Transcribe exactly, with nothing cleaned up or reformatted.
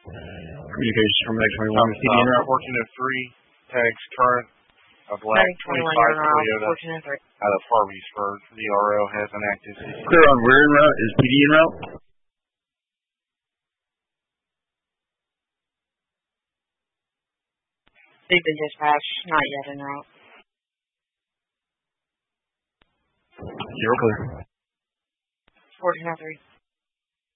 Communications from X twenty-one with P D en route. fourteen oh three, tags current, a black twenty-one twenty-five Toyota. Toyota out of Harveysburg. The R O has an active C C T V. Clear on where en route? Is P D en route? They've been dispatched, not yet en route. Zero clear. fourteen oh three.